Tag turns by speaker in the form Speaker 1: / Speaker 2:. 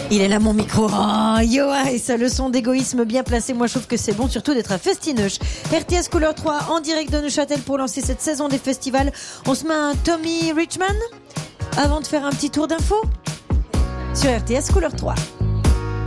Speaker 1: Il est là mon micro. Oh, Yoa et sa leçon d'égoïsme bien placée. Moi je trouve que c'est bon surtout d'être à Festineuch. RTS Couleur 3 en direct de Neuchâtel pour lancer cette saison des festivals. On se met un Tommy Richman avant de faire un petit tour d'info sur RTS Couleur 3.